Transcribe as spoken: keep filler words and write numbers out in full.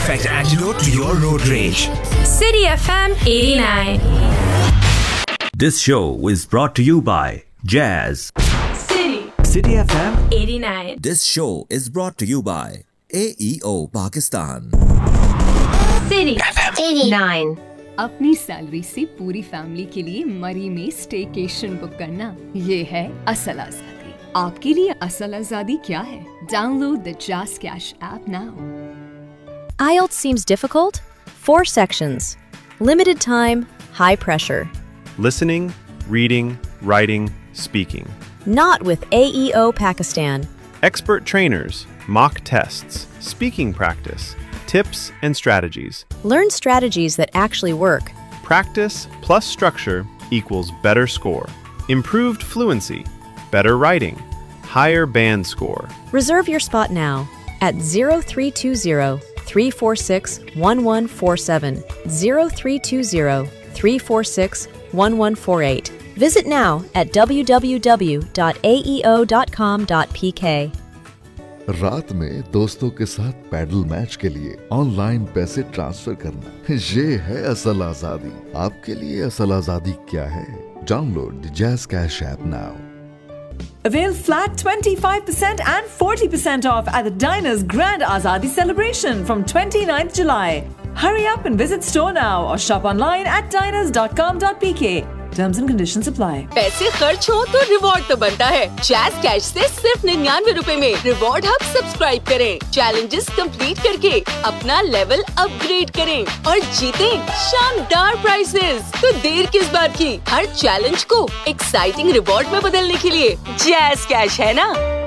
perfect antidote to your road rage. City F M eighty-nine. This show is brought to you by Jazz. City City F M eighty-nine. This show is brought to you by A E O Pakistan. City F M eighty-nine. अपनी salary से पूरी family के लिए मरी में staycation book करना, ये है असल आजादी। आपके लिए असल आजादी क्या है? Download the jazz cash app now. I E L T S seems difficult? Four sections. Limited time, high pressure. Listening, reading, writing, speaking. Not with A E O Pakistan. Expert trainers, mock tests, speaking practice, tips and strategies. Learn strategies that actually work. Practice plus structure equals better score. Improved fluency, better writing, higher band score. Reserve your spot now at zero three two zero, three four six, one one four seven, zero three two zero, three four six, one one four eight. Visit now at w w w dot a e o dot com dot p k. रात में दोस्तों के साथ pedal match के लिए online पैसे transfer करना, ये है असल आजादी। आपके लिए असल आजादी क्या है? Download the jazz cash app now. Avail flat twenty-five percent and forty percent off at the Diners Grand Azadi celebration from twenty-ninth July. Hurry up and visit store now or shop online at diners dot com dot p k. Terms and conditions apply. पैसे खर्च हो तो reward तो बनता है। Jazz cash से सिर्फ निन्यानवे रुपए में रिवॉर्ड हब सब्सक्राइब करें, चैलेंजेस कंप्लीट करके अपना लेवल अपग्रेड करें और जीतें शानदार प्राइजेस। तो देर किस बात की? हर चैलेंज को एक्साइटिंग रिवॉर्ड में बदलने के लिए जैज़ कैश है ना।